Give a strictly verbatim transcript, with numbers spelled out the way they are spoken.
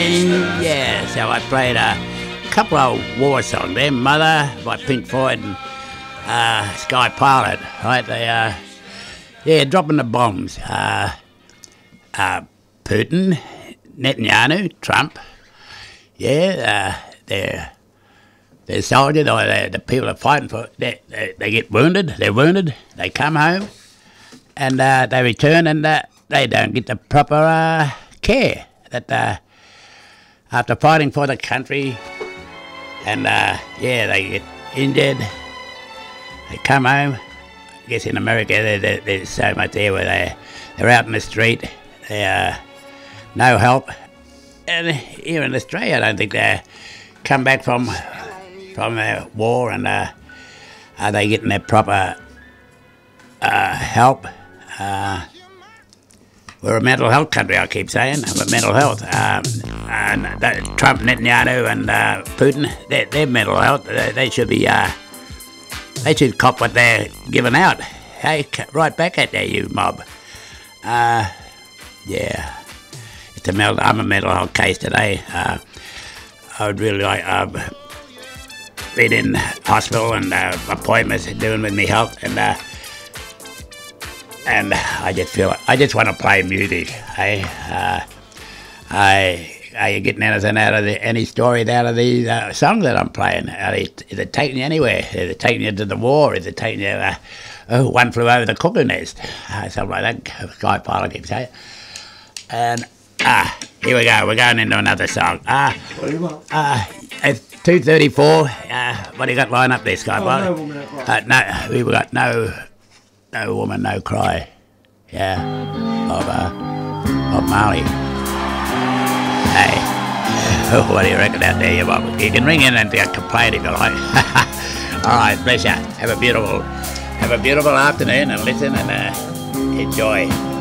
And yeah, so I played a couple of war songs there, Mother by Pink Floyd and uh, Sky Pilot, right? They, uh, yeah, dropping the bombs. Uh, uh, Putin, Netanyahu, Trump, yeah, uh, they're, they're soldiers, or they're, the people are fighting for, they, they, they get wounded, they're wounded, they come home, and uh, they return, and uh, they don't get the proper uh, care that uh, after fighting for the country, and uh, yeah, they get injured, they come home. I guess in America there, there, there's so much there where they, they're out in the street, they uh, no help, and here in Australia I don't think they come back from from the war, and uh, are they getting their proper uh, help? Uh, we're a mental health country, I keep saying, but mental health. Um, and that, Trump, Netanyahu, and uh, Putin, they're, they're mental health. They, they should be, uh, they should cop what they're giving out. Hey, right back at you, you mob. Uh, yeah, it's a mental. I'm a mental health case today. Uh, I would really like. I've been in hospital and uh, appointments doing with me health, and. Uh, And I just feel I just want to play music. Hey, uh, I are you getting anything out of the, any stories out of these uh, songs that I'm playing? Are they, is it taking you anywhere? Is it taking you to the war? Is it taking you? Uh, oh, one flew over the cuckoo nest, uh, something like that. Sky Pilot keeps saying. And ah, uh, here we go. We're going into another song. Ah, uh, uh, it's two thirty-four. Uh, what do you got lined up there, Sky Pilot? Oh, no woman, no cry. Uh, no, we've got no. No Woman, No Cry, yeah, of uh, Bob Marley. Hey, oh, what do you reckon out there, you Bob? You can ring in and complain if you like. All right, bless you. Have a beautiful, have a beautiful afternoon, and listen and uh, enjoy.